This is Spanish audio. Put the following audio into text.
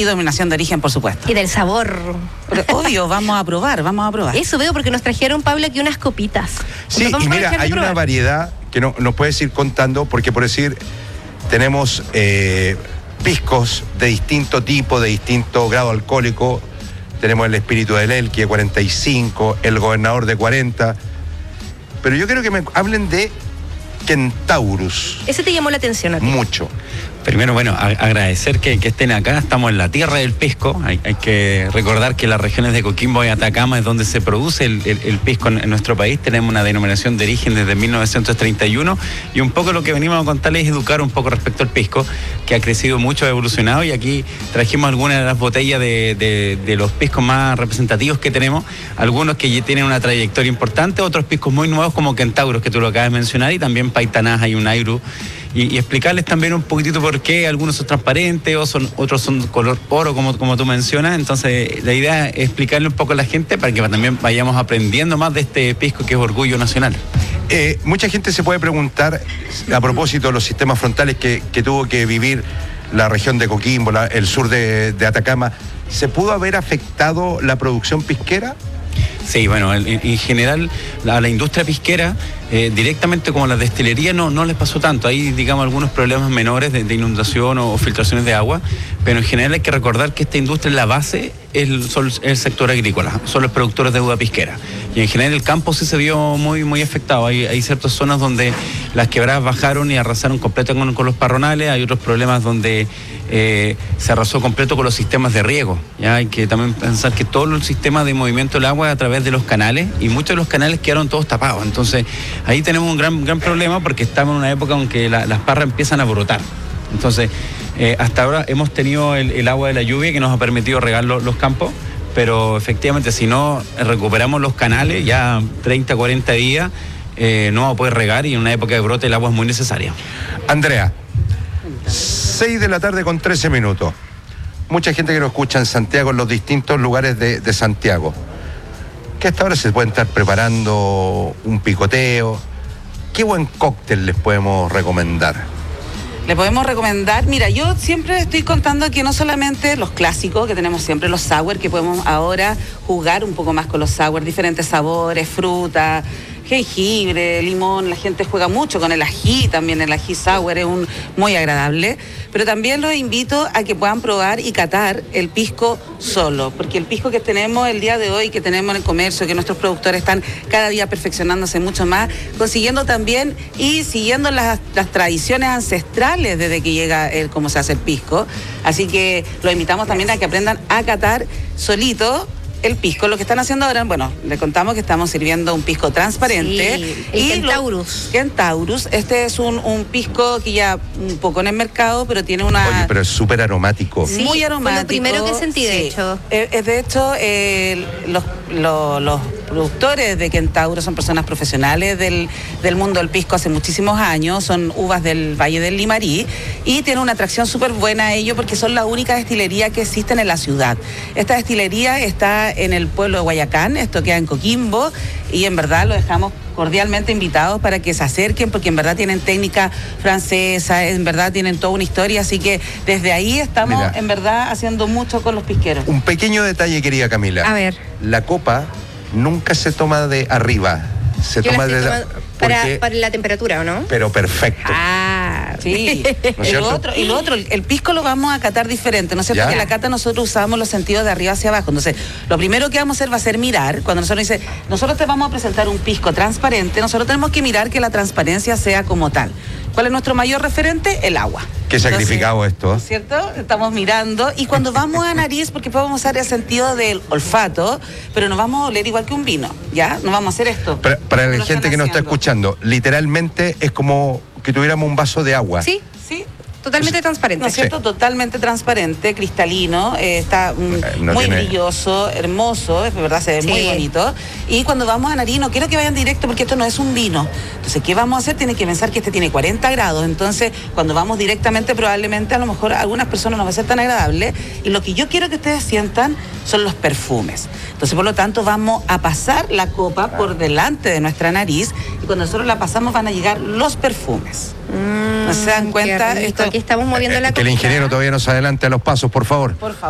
y denominación de origen, por supuesto. Y del sabor. Pero, obvio, vamos a probar. Eso veo porque nos trajeron, Pablo, aquí unas copitas. Sí, y mira, hay una variedad que nos puedes ir contando, porque por decir, tenemos piscos de distinto tipo, de distinto grado alcohólico. Tenemos el Espíritu del Elqui de 45, el Gobernador de 40. Pero yo quiero que me hablen de Kentaurus. ¿Ese te llamó la atención a ti? Mucho. Primero, bueno, agradecer que estén acá. Estamos en la tierra del pisco. Hay que recordar que las regiones de Coquimbo y Atacama es donde se produce el pisco en nuestro país. Tenemos una denominación de origen desde 1931 y un poco lo que venimos a contarles es educar un poco respecto al pisco, que ha crecido mucho, ha evolucionado, y aquí trajimos algunas de las botellas de los piscos más representativos que tenemos, algunos que ya tienen una trayectoria importante, otros piscos muy nuevos como Kentaurus, que tú lo acabas de mencionar, y también Paitaná y Unairu. Y explicarles también un poquitito por qué algunos son transparentes, otros son color oro, como tú mencionas. Entonces, la idea es explicarle un poco a la gente para que también vayamos aprendiendo más de este pisco que es orgullo nacional. Mucha gente se puede preguntar, a propósito de los sistemas frontales que tuvo que vivir la región de Coquimbo, el sur de Atacama, ¿se pudo haber afectado la producción pisquera? Sí, bueno, en general a la industria pisquera, directamente como la destilería, no les pasó tanto. Hay, digamos, algunos problemas menores de inundación o filtraciones de agua, pero en general hay que recordar que esta industria, la base, es el sector agrícola, son los productores de uva pisquera. Y en general el campo sí se vio muy afectado. Hay ciertas zonas donde las quebradas bajaron y arrasaron completo con los parronales. Hay otros problemas donde se arrasó completo con los sistemas de riego. ¿Ya? Hay que también pensar que todo el sistema de movimiento del agua es a través de los canales, y muchos de los canales quedaron todos tapados. Entonces ahí tenemos un gran problema, porque estamos en una época en que las parras empiezan a brotar. Entonces hasta ahora hemos tenido el agua de la lluvia que nos ha permitido regar los campos, pero efectivamente si no recuperamos los canales ya 30, 40 días no vamos a poder regar, y en una época de brote el agua es muy necesaria. Andrea, 6 de la tarde con 13 minutos. Mucha gente que nos escucha en Santiago, en los distintos lugares de Santiago, que hasta ahora se pueden estar preparando un picoteo. ¿Qué buen cóctel les podemos recomendar? Le podemos recomendar, mira, yo siempre estoy contando que no solamente los clásicos, que tenemos siempre los sour, que podemos ahora jugar un poco más con los sour, diferentes sabores, fruta, jengibre, limón, la gente juega mucho con el ají, también el ají sour es muy agradable, pero también los invito a que puedan probar y catar el pisco solo, porque el pisco que tenemos el día de hoy, que tenemos en el comercio, que nuestros productores están cada día perfeccionándose mucho más, consiguiendo también y siguiendo las tradiciones ancestrales desde que llega cómo se hace el pisco, así que los invitamos también a que aprendan a catar solito el pisco. Lo que están haciendo ahora, bueno, le contamos que estamos sirviendo un pisco transparente. Sí, el Kentaurus. Kentaurus, este es un pisco que ya un poco en el mercado, pero tiene una... Oye, pero es súper aromático. Sí, muy aromático. Fue lo primero que sentí, de hecho. De hecho, los productores de Kentaurus son personas profesionales del mundo del pisco hace muchísimos años, son uvas del Valle del Limarí, y tienen una atracción súper buena a ellos porque son la única destilería que existen en la ciudad. Esta destilería está en el pueblo de Guayacán, esto queda en Coquimbo, y en verdad lo dejamos cordialmente invitados para que se acerquen, porque en verdad tienen técnica francesa, en verdad tienen toda una historia, así que desde ahí estamos, mira, en verdad haciendo mucho con los pisqueros. Un pequeño detalle, querida Camila. A ver. La copa nunca se toma de arriba, se toma de... Para la temperatura, ¿o no? Pero perfecto. Ah, sí. ¿No es y lo otro, el pisco lo vamos a catar diferente, ¿no es cierto? Porque la cata nosotros usamos los sentidos de arriba hacia abajo. Entonces, lo primero que vamos a hacer va a ser mirar. Cuando nosotros te vamos a presentar un pisco transparente, nosotros tenemos que mirar que la transparencia sea como tal. ¿Cuál es nuestro mayor referente? El agua. Qué sacrificado esto. ¿Cierto? Estamos mirando, y cuando vamos a nariz, porque podemos usar el sentido del olfato, pero nos vamos a oler igual que un vino, ¿ya? No vamos a hacer esto. Para la gente que nos está escuchando, literalmente es como que tuviéramos un vaso de agua. Sí, sí. Totalmente transparente. ¿No es cierto? Sí. Totalmente transparente, cristalino, está muy brilloso, hermoso, es verdad, se ve muy bonito. Y cuando vamos a nariz, no quiero que vayan directo porque esto no es un vino. Entonces, ¿qué vamos a hacer? Tienen que pensar que este tiene 40 grados. Entonces, cuando vamos directamente, probablemente a lo mejor a algunas personas no va a ser tan agradable. Y lo que yo quiero que ustedes sientan son los perfumes. Entonces, por lo tanto, vamos a pasar la copa por delante de nuestra nariz, y cuando nosotros la pasamos van a llegar los perfumes. ¿No se dan cuenta? Aquí estamos moviendo la copa. Que el ingeniero todavía nos adelante a los pasos, por favor. Por favor.